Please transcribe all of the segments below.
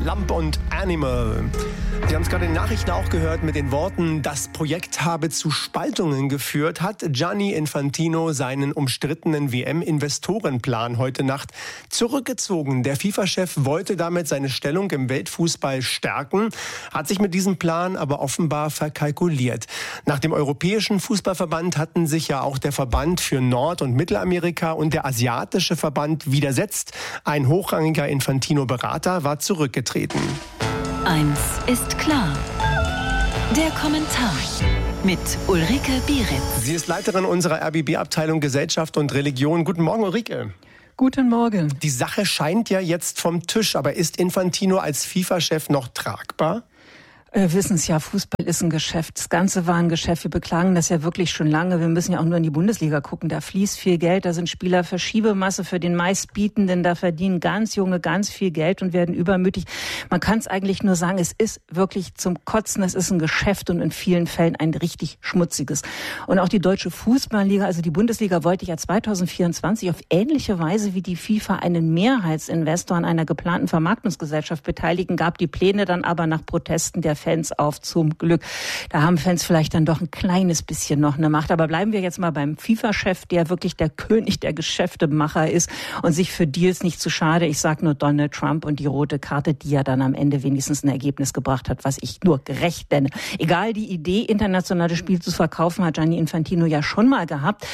Lump und Animal. Sie haben es gerade in den Nachrichten auch gehört mit den Worten, das Projekt habe zu Spaltungen geführt, hat Gianni Infantino seinen umstrittenen WM-Investorenplan heute Nacht zurückgezogen. Der FIFA-Chef wollte damit seine Stellung im Weltfußball stärken, hat sich mit diesem Plan aber offenbar verkalkuliert. Nach dem Europäischen Fußballverband hatten sich ja auch der Verband für Nord- und Mittelamerika und der Asiatische Verband widersetzt. Ein hochrangiger Infantino-Berater war zurückgetreten. Eins ist klar. Der Kommentar mit Ulrike Bieritz. Sie ist Leiterin unserer RBB-Abteilung Gesellschaft und Religion. Guten Morgen, Ulrike. Guten Morgen. Die Sache scheint ja jetzt vom Tisch, aber ist Infantino als FIFA-Chef noch tragbar? Wir wissen es ja, Fußball ist ein Geschäft. Das Ganze war ein Geschäft. Wir beklagen das ja wirklich schon lange. Wir müssen ja auch nur in die Bundesliga gucken. Da fließt viel Geld, da sind Spieler Verschiebemasse für den Meistbietenden. Da verdienen ganz Junge ganz viel Geld und werden übermütig. Man kann es eigentlich nur sagen, es ist wirklich zum Kotzen. Es ist ein Geschäft und in vielen Fällen ein richtig schmutziges. Und auch die Deutsche Fußballliga, also die Bundesliga, wollte ja 2024 auf ähnliche Weise wie die FIFA einen Mehrheitsinvestor an einer geplanten Vermarktungsgesellschaft beteiligen, gab die Pläne dann aber nach Protesten der Fans auf, zum Glück. Da haben Fans vielleicht dann doch ein kleines bisschen noch eine Macht. Aber bleiben wir jetzt mal beim FIFA-Chef, der wirklich der König der Geschäftemacher ist und sich für Deals nicht zu schade. Ich sage nur Donald Trump und die rote Karte, die ja dann am Ende wenigstens ein Ergebnis gebracht hat, was ich nur gerecht nenne. Egal, die Idee, internationale Spiele zu verkaufen, hat Gianni Infantino ja schon mal gehabt.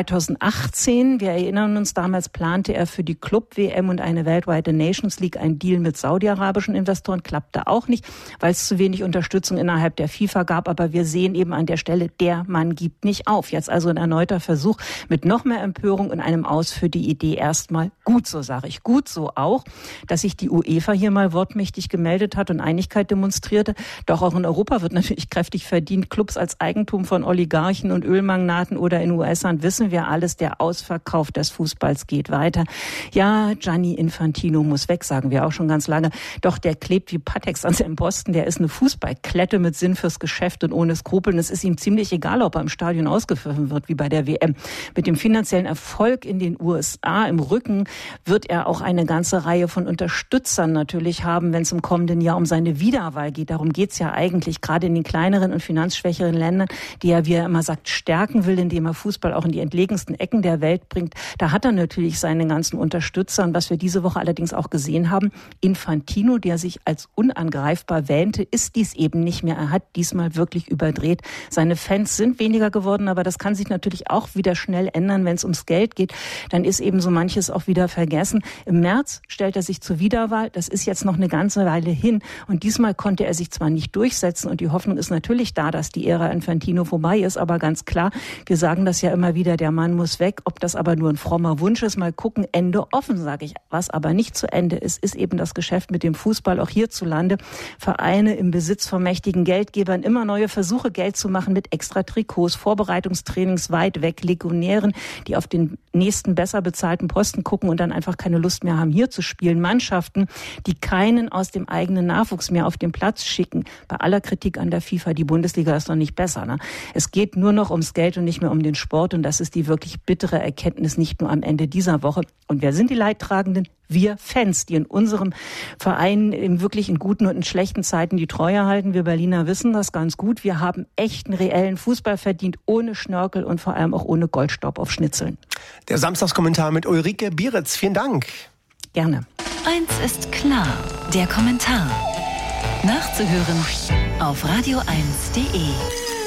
2018, wir erinnern uns, damals plante er für die Club-WM und eine weltweite Nations League einen Deal mit saudi-arabischen Investoren. Klappte auch nicht, weil es zu wenig Unterstützung innerhalb der FIFA gab. Aber wir sehen eben an der Stelle, der Mann gibt nicht auf. Jetzt also ein erneuter Versuch mit noch mehr Empörung und einem Aus für die Idee erstmal. Gut so, sage ich. Gut so auch, dass sich die UEFA hier mal wortmächtig gemeldet hat und Einigkeit demonstrierte. Doch auch in Europa wird natürlich kräftig verdient. Clubs als Eigentum von Oligarchen und Ölmagnaten oder in US-Land wissen wir alles. Der Ausverkauf des Fußballs geht weiter. Ja, Gianni Infantino muss weg, sagen wir auch schon ganz lange. Doch der klebt wie Patex an seinem Posten. Der ist eine Fußballklette mit Sinn fürs Geschäft und ohne Skrupeln. Es ist ihm ziemlich egal, ob er im Stadion ausgepfiffen wird, wie bei der WM. Mit dem finanziellen Erfolg in den USA im Rücken wird er auch eine ganze Reihe von Unterstützern natürlich haben, wenn es im kommenden Jahr um seine Wiederwahl geht. Darum geht es ja eigentlich, gerade in den kleineren und finanzschwächeren Ländern, die er, wie er immer sagt, stärken will, indem er Fußball auch in die entlegensten Ecken der Welt bringt. Da hat er natürlich seine ganzen Unterstützer. Und was wir diese Woche allerdings auch gesehen haben, Infantino, der sich als unangreifbar wähnte, ist dies eben nicht mehr. Er hat diesmal wirklich überdreht. Seine Fans sind weniger geworden, aber das kann sich natürlich auch wieder schnell ändern, wenn es ums Geld geht. Dann ist eben so manches auch wieder vergessen. Im März stellt er sich zur Wiederwahl. Das ist jetzt noch eine ganze Weile hin. Und diesmal konnte er sich zwar nicht durchsetzen und die Hoffnung ist natürlich da, dass die Ära Infantino vorbei ist, aber ganz klar, wir sagen das ja immer wieder, der Mann muss weg. Ob das aber nur ein frommer Wunsch ist, mal gucken, Ende offen, sage ich. Was aber nicht zu Ende ist, ist eben das Geschäft mit dem Fußball, auch hierzulande. Vereine im Besitz von mächtigen Geldgebern, immer neue Versuche, Geld zu machen mit extra Trikots, Vorbereitungstrainings weit weg, Legionären, die auf den nächsten besser bezahlten Posten gucken und dann einfach keine Lust mehr haben, hier zu spielen. Mannschaften, die keinen aus dem eigenen Nachwuchs mehr auf den Platz schicken. Bei aller Kritik an der FIFA, die Bundesliga ist doch nicht besser. Ne? Es geht nur noch ums Geld und nicht mehr um den Sport und das ist die wirklich bittere Erkenntnis, nicht nur am Ende dieser Woche. Und wer sind die Leidtragenden? Wir Fans, die in unserem Verein wirklich in guten und in schlechten Zeiten die Treue halten. Wir Berliner wissen das ganz gut. Wir haben echten, reellen Fußball verdient, ohne Schnörkel und vor allem auch ohne Goldstaub auf Schnitzeln. Der Samstagskommentar mit Ulrike Bieritz. Vielen Dank. Gerne. Eins ist klar, der Kommentar. Nachzuhören auf radio1.de.